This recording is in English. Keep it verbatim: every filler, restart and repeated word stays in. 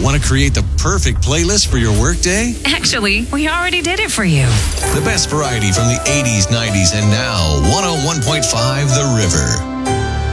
Want to create the perfect playlist for your workday? Actually, we already did it for you. The best variety from the eighties, nineties, and now one oh one point five The River.